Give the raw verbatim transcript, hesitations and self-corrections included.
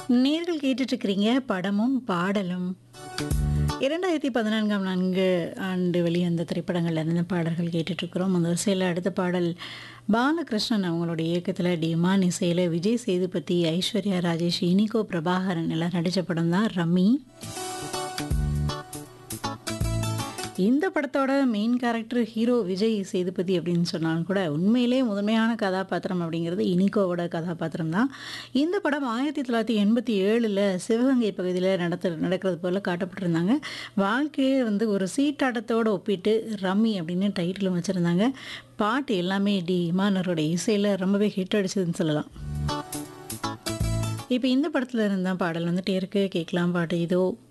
நேர்கள் கேட்டுட்ருக்கிறீங்க படமும் பாடலும். இரண்டாயிரத்தி பதினான்காம் நான்கு ஆண்டு வெளிவந்த திரைப்படங்கள்ல இருந்து பாடல்கள் கேட்டுட்ருக்குறோம். அந்த வரிசையில் அடுத்த பாடல் பாலகிருஷ்ணன் அவங்களுடைய இயக்கத்தில் டிமான் இசையில் விஜய் சேதுபதி, ஐஸ்வர்யா ராஜேஷ், இனிகோ பிரபாகரன் எல்லாம் நடித்த படம் தான் ரம்மி. இந்த படத்தோட main character hero Vijay Sethupathi அப்படின்னு சொன்னாலும் கூட உண்மையிலே முதன்மையான கதாபாத்திரம் அப்படிங்கிறது இனிகோவோட கதாபாத்திரம் தான். இந்த படம் ஆயிரத்தி தொள்ளாயிரத்தி எண்பத்தி ஏழில் சிவகங்கை பகுதியில் நடத்த நடக்கிறது போல் காட்டப்பட்டிருந்தாங்க. வாழ்க்கையே வந்து ஒரு சீட்டாட்டத்தோடு ஒப்பிட்டு ரம்மி அப்படின்னு டைட்டிலும் வச்சுருந்தாங்க. பாட்டு எல்லாமே டி இமானரோட இசையில் ரொம்பவே ஹிட் அடிச்சதுன்னு சொல்லலாம். இப்போ இந்த படத்தில் இருந்தால் பாடல் வந்துட்டே இருக்கு, கேட்கலாம். பாட்டு இதோ.